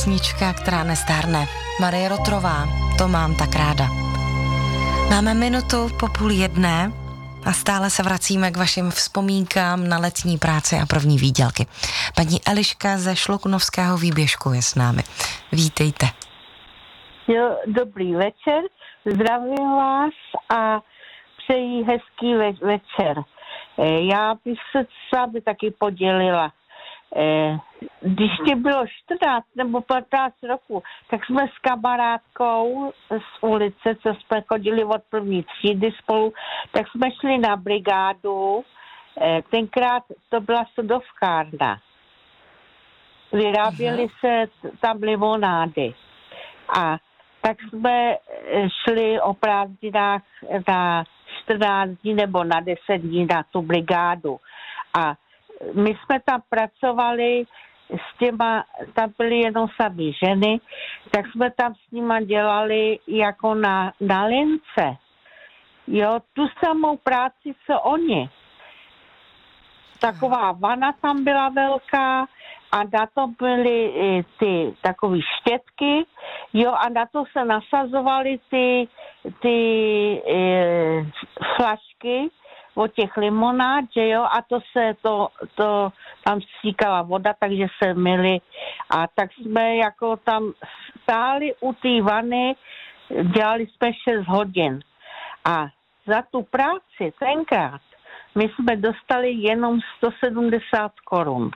písnička, která nestárne. Marie Rotrová, To mám tak ráda. Máme minutu po 12:30 a stále se vracíme k vašim vzpomínkám na letní práci a první výdělky. Paní Eliška ze Šluknovského výběžku je s námi. Vítejte. Jo, dobrý večer, zdravím vás a přeji hezký večer. Já bych se s vámi taky podělila. Když mě bylo 14 nebo 15 roku, tak jsme s kamarádkou z ulice, co jsme chodili od první třídy spolu, tak jsme šli na brigádu. Tenkrát to byla sodovkárna. Vyráběly se tam limonády. A tak jsme šli o prázdninách na 14 dní nebo na 10 dní na tu brigádu. A my jsme tam pracovali s těma, tam byly jenom samý ženy, tak jsme tam s nima dělali jako na lince. Jo, tu samou práci, co oni. Taková vana tam byla velká a na to byly ty takové štětky, jo, a na to se nasazovaly ty flašky od těch limonád, že jo, a to tam stříkala voda, takže se myli a tak jsme jako tam stáli u té vany, dělali jsme 6 hodin a za tu práci tenkrát my jsme dostali jenom 170 korun.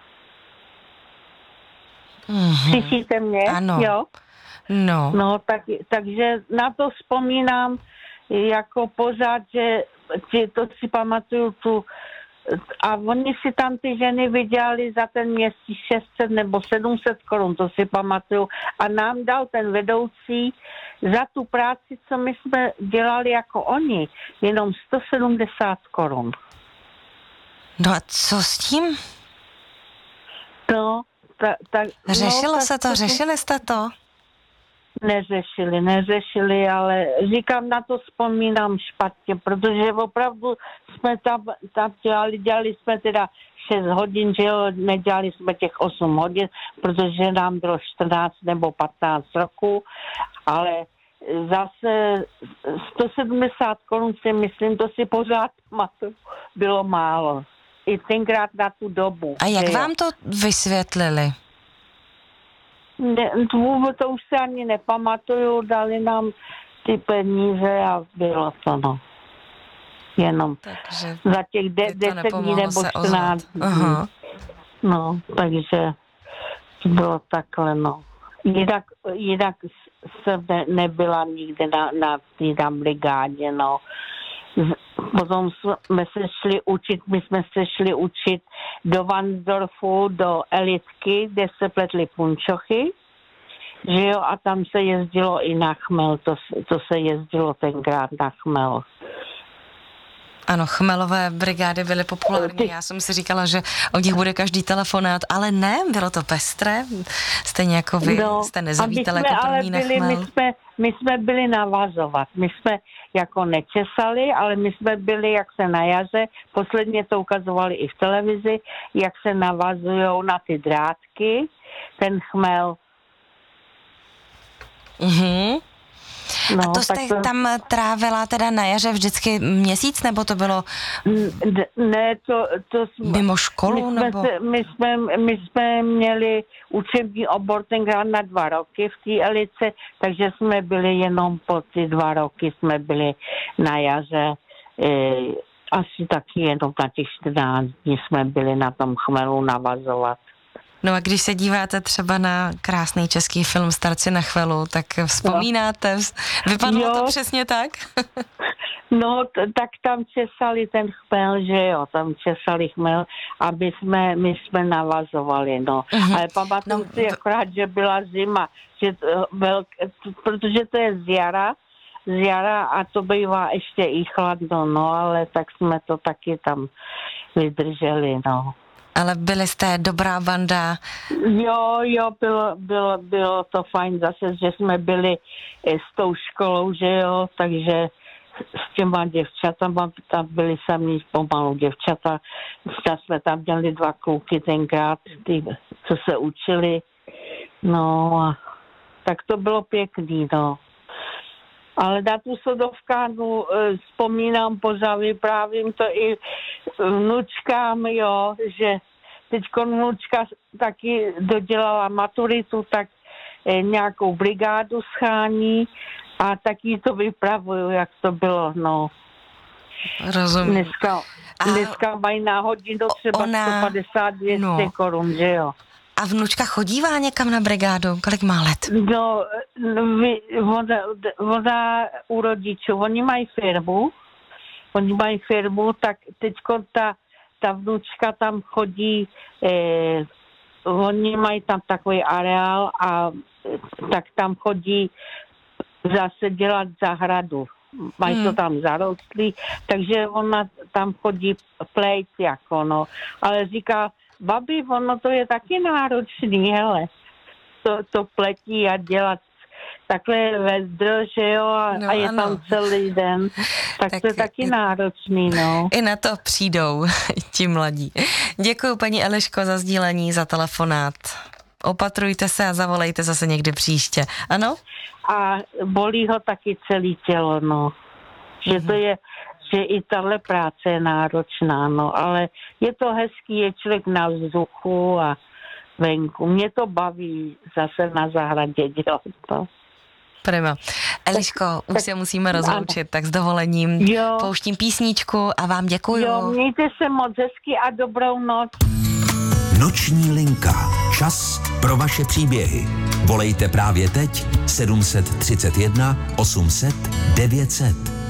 Slyšíte mě? Ano. Jo? No, takže na to vzpomínám jako pořád, že to si pamatuju a oni si tam ty ženy vydělali za ten měsíc 600 nebo 700 korun, to si pamatuju. A nám dal ten vedoucí za tu práci, co my jsme dělali jako oni, jenom 170 korun. No a co s tím? No, Řešili jste to? Neřešili, ale říkám, na to vzpomínám špatně, protože opravdu jsme tam dělali jsme teda 6 hodin, že jo, nedělali jsme těch 8 hodin, protože nám bylo 14 nebo 15 roku, ale zase 170 korun si myslím, to si pořád bylo málo. I tenkrát na tu dobu. A jak vám to vysvětlili? Vůbec to už se ani nepamatuju, dali nám ty peníze a bylo to, no. Jenom takže za těch 10 dní nebo 14 dní. No, takže bylo takhle, no. Jinak jsem nebyla nikde na té brigádě, no. Potom jsme se šli učit do Vansdorfu, do Elitky, kde se pletly punčochy, že jo, a tam se jezdilo i na chmel, to se jezdilo tenkrát na chmel. Ano, chmelové brigády byly populární, já jsem si říkala, že o nich bude každý telefonát, ale ne, bylo to pestré, stejně jako vy jste nezavítal jako první na chmel. My jsme byli navazovat, my jsme jako nečesali, ale my jsme byli, jak se na jaře, posledně to ukazovali i v televizi, jak se navazujou na ty drátky, ten chmel. No, a to jste tam trávila teda na jaře vždycky měsíc, nebo to bylo ne, to mimo školu? My jsme měli učební obor tenkrát na 2 roky v té Elice, takže jsme byli jenom po ty 2 roky, jsme byli na jaře, asi taky jenom na těch 14 dní jsme byli na tom chmelu navazovat. No a když se díváte třeba na krásný český film Starci na chvelu, tak vzpomínáte? Vypadalo to přesně tak? No, tak tam česali ten chmel, že jo, tam česali chmel a my jsme navazovali, no. Ale pamatuju si akorát, že byla zima, že protože to je z jara a to bývá ještě i chladno, no, ale tak jsme to taky tam vydrželi, no. Ale byli jste dobrá banda. Jo, bylo to fajn zase, že jsme byli s tou školou, že jo, takže s těma děvčatama, tam byli sami pomalu děvčata, jsme tam měli 2 kluky tenkrát, ty, co se učili, No a tak to bylo pěkný, no. Ale na tu sodovkárnu vzpomínám pořád, vyprávím to i vnučkám, jo, že teďko vnučka taky dodělala maturitu, tak nějakou brigádu schání a taky to vypravuju, jak to bylo, no. Rozumím. Dneska mají na hodinu třeba 150-200 korun, že jo. A vnučka chodívá někam na brigádu? Kolik má let? No, ona u rodičů, oni mají firmu, tak teďko ta vnučka tam chodí, oni mají tam takový areál a tak tam chodí zase dělat zahradu. Mají to tam zarostlý, takže ona tam chodí plejt jako, no. Ale říká, babi, ono to je taky náročný, hele. To pletí a dělat takhle vedro, že jo, a je tam celý den. Tak to je taky náročný, no. I na to přijdou ti mladí. Děkuju, paní Eliško, za sdílení, za telefonát. Opatrujte se a zavolejte zase někdy příště. Ano? A bolí ho taky celé tělo, no. Že to je, že i tahle práce je náročná, no. Ale je to hezký, je člověk na vzduchu a venku. Mě to baví zase na zahradě dělat to. Prima. Eliško, už se musíme rozloučit, tak s dovolením pouštím písničku a vám děkuju. Jo, mějte se moc hezky a dobrou noc. Noční linka. Čas pro vaše příběhy. Volejte právě teď 731 800 900.